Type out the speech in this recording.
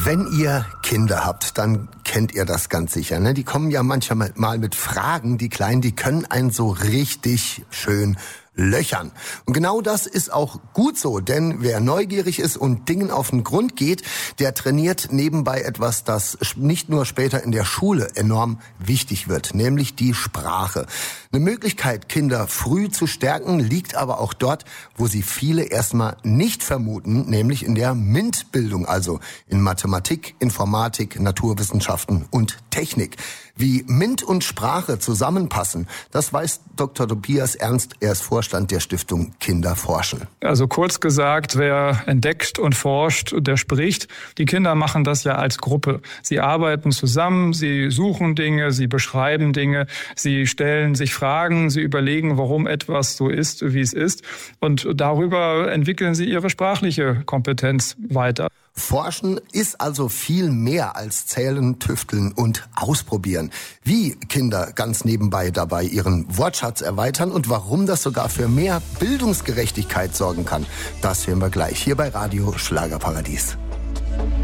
Wenn ihr Kinder habt, dann kennt ihr das ganz sicher, ne? Die kommen ja manchmal mal mit Fragen, die Kleinen, die können einen so richtig schön löchern. Und genau das ist auch gut so, denn wer neugierig ist und Dingen auf den Grund geht, der trainiert nebenbei etwas, das nicht nur später in der Schule enorm wichtig wird, nämlich die Sprache. Eine Möglichkeit, Kinder früh zu stärken, liegt aber auch dort, wo sie viele erstmal nicht vermuten, nämlich in der MINT-Bildung, also in Mathematik, Informatik, Naturwissenschaften und Technik. Wie MINT und Sprache zusammenpassen, das weiß Dr. Tobias Ernst. Er ist Vorstand der Stiftung Kinder forschen. Also kurz gesagt, wer entdeckt und forscht, der spricht. Die Kinder machen das ja als Gruppe. Sie arbeiten zusammen, sie suchen Dinge, sie beschreiben Dinge, sie stellen sich Fragen, sie überlegen, warum etwas so ist, wie es ist. Und darüber entwickeln sie ihre sprachliche Kompetenz weiter. Forschen ist also viel mehr als Zählen, Tüfteln und Ausprobieren. Wie Kinder ganz nebenbei dabei ihren Wortschatz erweitern und warum das sogar für mehr Bildungsgerechtigkeit sorgen kann, das hören wir gleich hier bei Radio Schlagerparadies.